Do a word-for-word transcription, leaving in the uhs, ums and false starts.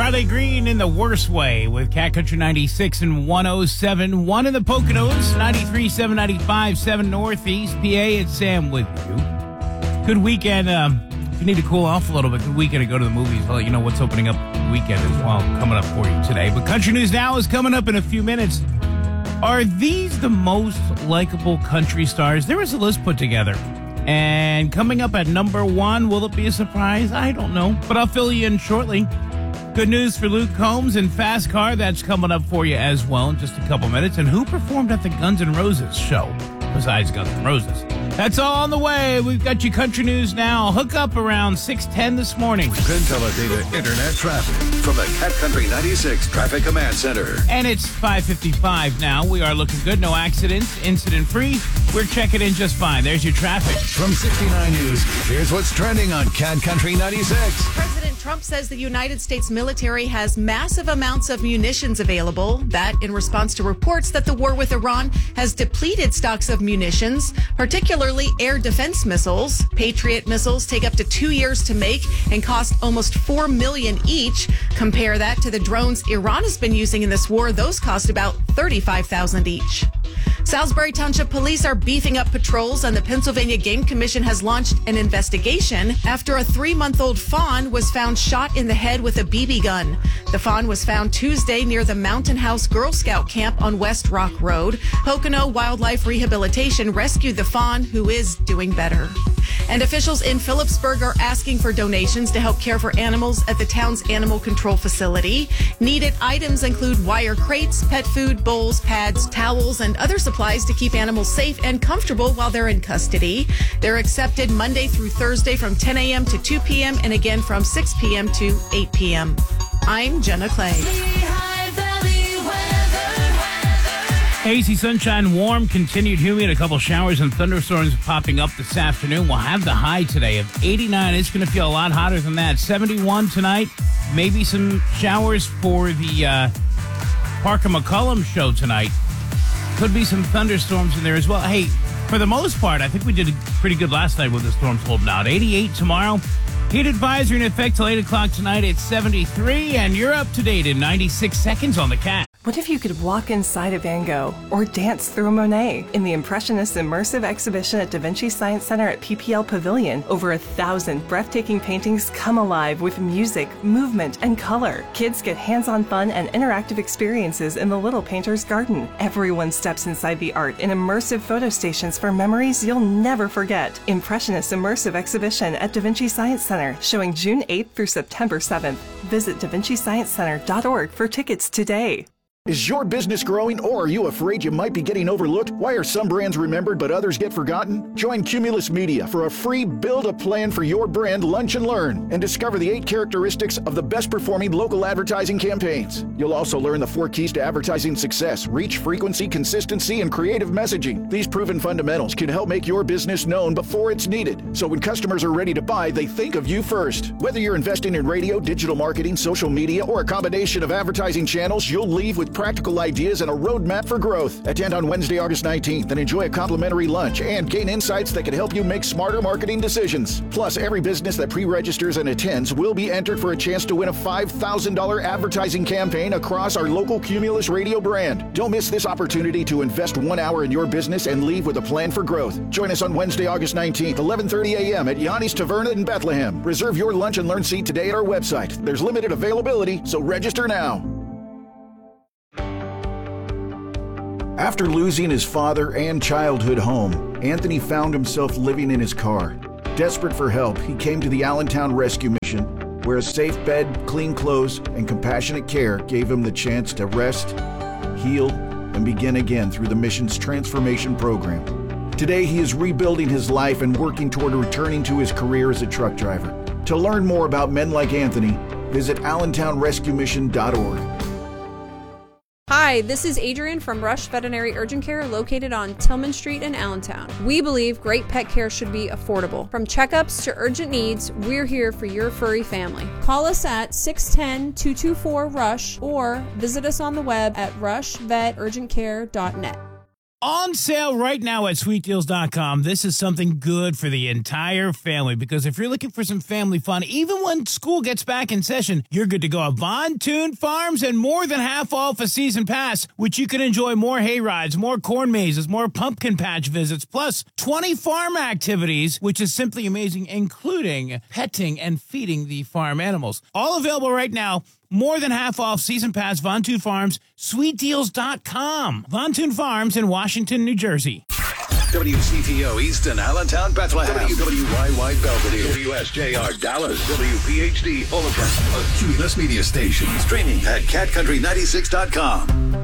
Riley Green in the worst way with Cat Country ninety-six and one oh seven point one in the Poconos, ninety-three point seven, ninety-five point seven Northeast P A. It's Sam with you. Good weekend. Um, if you need to cool off a little bit, good weekend to go to the movies. I'll let you know what's opening up the weekend as well, coming up for you today. But Country News Now is coming up in a few minutes. Are these the most likable country stars? There was a list put together. And coming up at number one, will it be a surprise? I don't know, but I'll fill you in shortly. Good news for Luke Combs and Fast Car. That's coming up for you as well in just a couple minutes. And who performed at the Guns N' Roses show besides Guns N' Roses? That's all on the way. We've got you Country News Now. Hook up around six ten this morning. Pentele Internet traffic from the Cat Country ninety-six Traffic Command Center. And it's five fifty-five now. We are looking good. No accidents. Incident free. We're checking in just fine. There's your traffic. From sixty-nine News, here's what's trending on Cat Country ninety-six. President Trump says the United States military has massive amounts of munitions available. That in response to reports that the war with Iran has depleted stocks of munitions, particularly air defense missiles. Patriot missiles take up to two years to make and cost almost four million dollars each. Compare that to the drones Iran has been using in this war. Those cost about thirty-five thousand dollars each. Salisbury Township Police are beefing up patrols, and the Pennsylvania Game Commission has launched an investigation after a three-month-old fawn was found shot in the head with a B B gun. The fawn was found Tuesday near the Mountain House Girl Scout camp on West Rock Road. Pocono Wildlife Rehabilitation rescued the fawn, who is doing better. And officials in Phillipsburg are asking for donations to help care for animals at the town's animal control facility. Needed items include wire crates, pet food, bowls, pads, towels, and other supplies to keep animals safe and comfortable while they're in custody. They're accepted Monday through Thursday from ten a.m. to two p.m. and again from six p.m. to eight p.m. I'm Jenna Clay. Hazy sunshine, warm, continued humid. A couple showers and thunderstorms popping up this afternoon. We'll have the high today of eighty-nine. It's going to feel a lot hotter than that. seventy-one tonight. Maybe some showers for the uh, Parker McCullum show tonight. Could be some thunderstorms in there as well. Hey, for the most part, I think we did pretty good last night with the storms holding out. eighty-eight tomorrow. Heat advisory in effect till eight o'clock tonight. It's seventy-three, and you're up to date in ninety-six seconds on the Cat. What if you could walk inside a Van Gogh or dance through a Monet? In the Impressionist Immersive Exhibition at Da Vinci Science Center at P P L Pavilion, over a thousand breathtaking paintings come alive with music, movement, and color. Kids get hands-on fun and interactive experiences in the Little Painter's Garden. Everyone steps inside the art in immersive photo stations for memories you'll never forget. Impressionist Immersive Exhibition at Da Vinci Science Center, showing June eighth through September seventh. Visit da vinci science center dot org for tickets today. Is your business growing, or are you afraid you might be getting overlooked? Why are some brands remembered but others get forgotten? Join Cumulus Media for a free Build a Plan for Your Brand Lunch and Learn and discover the eight characteristics of the best performing local advertising campaigns. You'll also learn the four keys to advertising success: reach, frequency, consistency, and creative messaging. These proven fundamentals can help make your business known before it's needed, so when customers are ready to buy, they think of you first. Whether you're investing in radio, digital marketing, social media, or a combination of advertising channels, you'll leave with practical ideas and a roadmap for growth. Attend on Wednesday, August nineteenth and enjoy a complimentary lunch and gain insights that can help you make smarter marketing decisions. Plus, every business that pre-registers and attends will be entered for a chance to win a five thousand dollars advertising campaign across our local Cumulus radio brand. Don't miss this opportunity to invest one hour in your business and leave with a plan for growth. Join us on Wednesday, August nineteenth, eleven thirty a.m. at Yanni's Taverna in Bethlehem. Reserve your lunch and learn seat today at our website. There's limited availability, so register now. After losing his father and childhood home, Anthony found himself living in his car. Desperate for help, he came to the Allentown Rescue Mission, where a safe bed, clean clothes, and compassionate care gave him the chance to rest, heal, and begin again through the mission's transformation program. Today, he is rebuilding his life and working toward returning to his career as a truck driver. To learn more about men like Anthony, visit allentown rescue mission dot org. Hi, this is Adrian from Rush Veterinary Urgent Care, located on Tillman Street in Allentown. We believe great pet care should be affordable. From checkups to urgent needs, we're here for your furry family. Call us at six one zero, two two four, RUSH or visit us on the web at rush vet urgent care dot net. On sale right now at sweet deals dot com. This is something good for the entire family because if you're looking for some family fun, even when school gets back in session, you're good to go. Von Toon Farms and more than half off a season pass, which you can enjoy more hay rides, more corn mazes, more pumpkin patch visits, plus twenty farm activities, which is simply amazing, including petting and feeding the farm animals. All available right now. More than half off season pass, Von Toon Farms, sweet deals dot com. Von Toon Farms in Washington, New Jersey. W C T O Easton, Allentown, Bethlehem. W W Y Y Belvedere. W S J R Dallas. W P H D Fullerton. A Cumulus Media Station. Streaming at cat country ninety-six dot com.